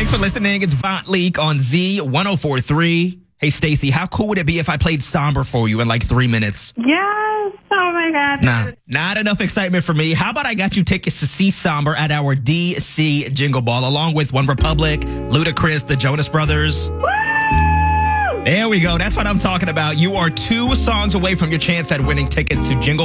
Thanks for listening. It's Vont Leak on Z1043. Hey, Stacey, how cool would it be if I played Somber for you in like 3 minutes? Yes. Oh, my God. Nah, not enough excitement for me. How about I got you tickets to see Somber at our DC Jingle Ball, along with One Republic, Ludacris, the Jonas Brothers. Woo! There we go. That's what I'm talking about. You are 2 songs away from your chance at winning tickets to Jingle